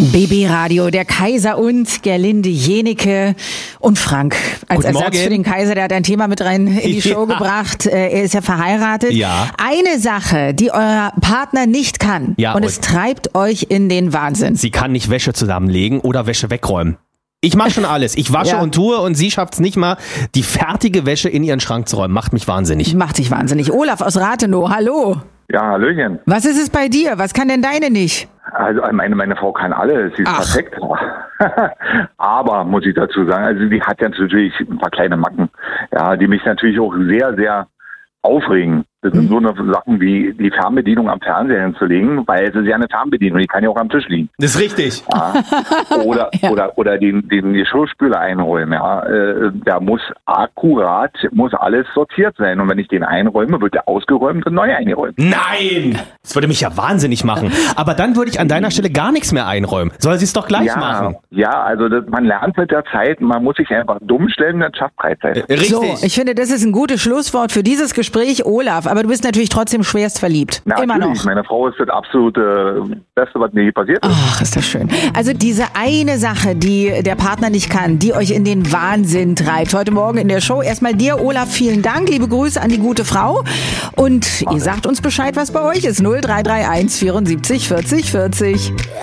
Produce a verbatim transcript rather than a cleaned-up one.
B B Radio, der Kaiser und Gerlinde Jenecke und Frank als Guten Ersatz Morgen. für den Kaiser, der hat ein Thema mit rein in die Show Ja. gebracht. Äh, Er ist ja verheiratet. Ja. Eine Sache, die euer Partner nicht kann Ja, und und- es treibt euch in den Wahnsinn. Sie kann nicht Wäsche zusammenlegen oder Wäsche wegräumen. Ich mache schon alles. Ich wasche Ja. und tue und sie schafft es nicht mal, die fertige Wäsche in ihren Schrank zu räumen. Macht mich wahnsinnig. Macht dich wahnsinnig. Olaf aus Rathenow, hallo. Ja, Hallöchen. Was ist es bei dir? Was kann denn deine nicht? Also meine, meine Frau kann alles, sie ist Ach. perfekt. Aber, muss ich dazu sagen, also die hat ja natürlich ein paar kleine Macken, ja, die mich natürlich auch sehr, sehr aufregen. Das sind so eine Sachen wie die Fernbedienung am Fernseher hinzulegen, weil es ist ja eine Fernbedienung, die kann ja auch am Tisch liegen. Das ist richtig. Ja. Oder, Ja. oder, oder den, den Geschirrspüler einräumen, ja. Äh, Da muss akkurat, muss alles sortiert sein. Und wenn ich den einräume, wird der ausgeräumt und neu eingeräumt. Nein! Das würde mich ja wahnsinnig machen. Aber dann würde ich an deiner Stelle gar nichts mehr einräumen. Soll sie es doch gleich Ja, machen? ja, also das, man lernt mit der Zeit, man muss sich einfach dumm stellen, dann schafft Freizeit. Richtig. So, ich finde, das ist ein gutes Schlusswort für dieses Gespräch, Olaf. Aber du bist natürlich trotzdem schwerst verliebt. Na, Immer natürlich, noch. meine Frau ist das absolute Beste, was mir je passiert ist. Ach, ist das schön. Also diese eine Sache, die der Partner nicht kann, die euch in den Wahnsinn treibt. Heute Morgen in der Show. Erstmal dir, Olaf, vielen Dank. Liebe Grüße an die gute Frau. Und ihr sagt uns Bescheid, was bei euch ist. null drei drei eins vierundsiebzig vierzig vierzig.